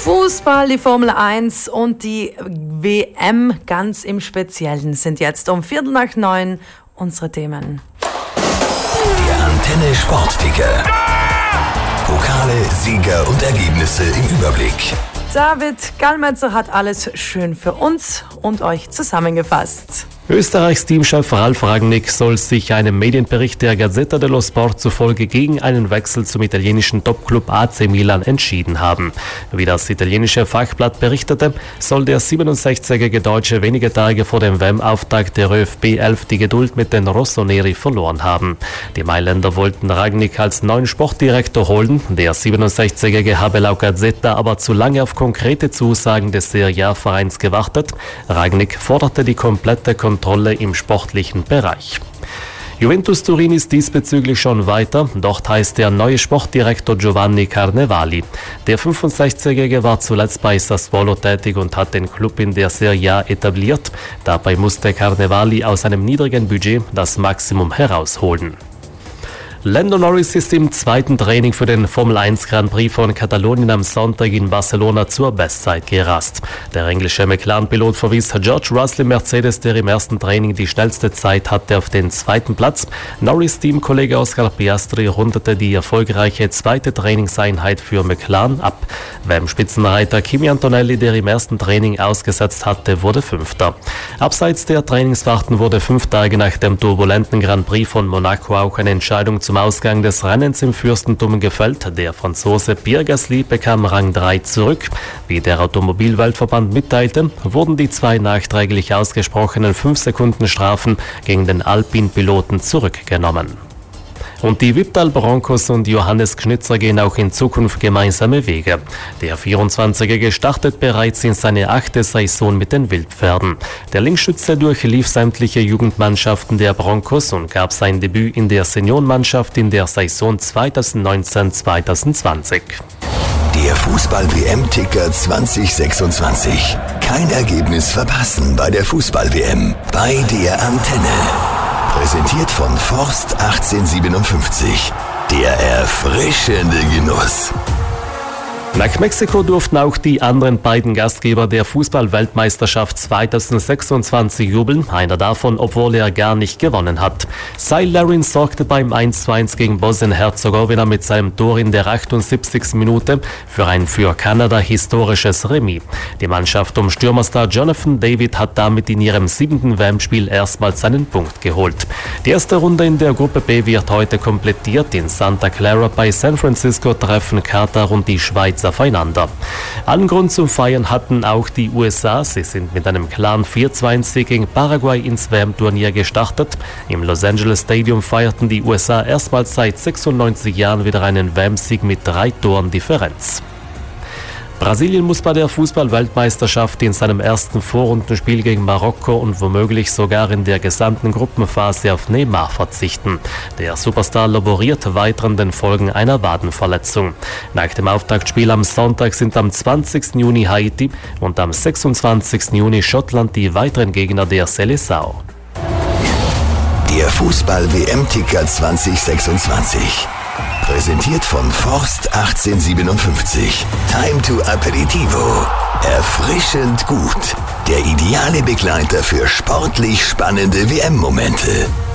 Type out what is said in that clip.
Fußball, die Formel 1 und die WM ganz im Speziellen sind jetzt um 8:45 unsere Themen. Der Antenne Sportticker. Pokale, Sieger und Ergebnisse im Überblick. David Gallmetzer hat alles schön für uns und euch zusammengefasst. Österreichs Teamchef Ralf Rangnick soll sich einem Medienbericht der Gazzetta dello Sport zufolge gegen einen Wechsel zum italienischen Topclub AC Milan entschieden haben. Wie das italienische Fachblatt berichtete, soll der 67-jährige Deutsche wenige Tage vor dem WM-Auftakt der ÖFB 11 die Geduld mit den Rossoneri verloren haben. Die Mailänder wollten Rangnick als neuen Sportdirektor holen. Der 67-jährige habe laut Gazzetta aber zu lange auf konkrete Zusagen des Serie A-Vereins gewartet. Rangnick forderte die komplette Kontrolle im sportlichen Bereich. Juventus Turin ist diesbezüglich schon weiter. Dort heißt der neue Sportdirektor Giovanni Carnevali. Der 65-Jährige war zuletzt bei Sassuolo tätig und hat den Club in der Serie A etabliert. Dabei musste Carnevali aus einem niedrigen Budget das Maximum herausholen. Lando Norris ist im zweiten Training für den Formel 1 Grand Prix von Katalonien am Sonntag in Barcelona zur Bestzeit gerast. Der englische McLaren-Pilot verwies George Russell im Mercedes, der im ersten Training die schnellste Zeit hatte, auf den zweiten Platz. Norris Teamkollege Oscar Piastri rundete die erfolgreiche zweite Trainingseinheit für McLaren ab. Beim Spitzenreiter Kimi Antonelli, der im ersten Training ausgesetzt hatte, wurde Fünfter. Abseits der Trainingsfahrten wurde 5 Tage nach dem turbulenten Grand Prix von Monaco auch eine Entscheidung zum Ausgang des Rennens im Fürstentum gefällt. Der Franzose Pierre Gasly bekam Rang 3 zurück. Wie der Automobilweltverband mitteilte, wurden die 2 nachträglich ausgesprochenen 5-Sekunden-Strafen gegen den Alpine-Piloten zurückgenommen. Und die Viptal Broncos und Johannes Kschnitzer gehen auch in Zukunft gemeinsame Wege. Der 24-Jährige startet bereits in seine 8. Saison mit den Wildpferden. Der Linksschütze durchlief sämtliche Jugendmannschaften der Broncos und gab sein Debüt in der Seniorenmannschaft in der Saison 2019-2020. Der Fußball-WM-Ticker 2026. Kein Ergebnis verpassen bei der Fußball-WM. Bei der Antenne. Präsentiert von Forst 1857. Der erfrischende Genuss. Nach Mexiko durften auch die anderen beiden Gastgeber der Fußball-Weltmeisterschaft 2026 jubeln. Einer davon, obwohl er gar nicht gewonnen hat. Cy Larin sorgte beim 1:1 gegen Bosnien-Herzegowina mit seinem Tor in der 78. Minute für ein für Kanada historisches Remis. Die Mannschaft um Stürmerstar Jonathan David hat damit in ihrem 7. WM-Spiel erstmals seinen Punkt geholt. Die erste Runde in der Gruppe B wird heute komplettiert. In Santa Clara bei San Francisco treffen Katar und die Schweiz aufeinander. Allen Grund zum Feiern hatten auch die USA. Sie sind mit einem klaren 4:2-Sieg gegen Paraguay ins WM-Turnier gestartet. Im Los Angeles Stadium feierten die USA erstmals seit 96 Jahren wieder einen WM-Sieg mit 3 Toren Differenz. Brasilien muss bei der Fußball-Weltmeisterschaft in seinem ersten Vorrundenspiel gegen Marokko und womöglich sogar in der gesamten Gruppenphase auf Neymar verzichten. Der Superstar laboriert weiter an den Folgen einer Wadenverletzung. Nach dem Auftaktspiel am Sonntag sind am 20. Juni Haiti und am 26. Juni Schottland die weiteren Gegner der Seleção. Der Fußball-WM-Ticker 2026. Präsentiert von Forst 1857. Time to Aperitivo. Erfrischend gut. Der ideale Begleiter für sportlich spannende WM-Momente.